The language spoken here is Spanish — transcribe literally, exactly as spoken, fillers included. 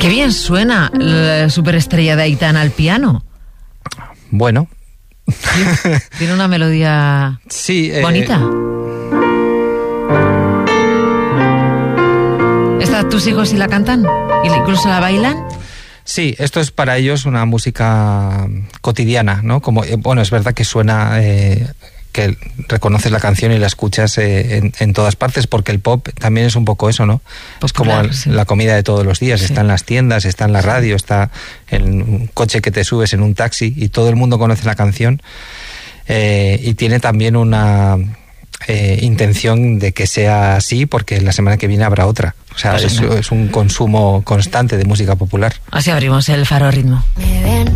Qué bien suena la superestrella de Aitana al piano. Bueno. ¿Sí? Tiene una melodía sí, eh... bonita. ¿Están tus hijos y la cantan? ¿Y incluso la bailan? Sí, esto es para ellos una música cotidiana, ¿no? Como, bueno, es verdad que suena, eh, que reconoces la canción y la escuchas eh, en, en todas partes, porque el pop también es un poco eso, ¿no? Popular, es como el, sí. la comida de todos los días, sí. Está en las tiendas, está en la radio, está en un coche que te subes, en un taxi, y todo el mundo conoce la canción, eh, y tiene también una... Eh, intención de que sea así, porque la semana que viene habrá otra. O sea, pues es, no. es un consumo constante de música popular. Así abrimos el Faro Ritmo.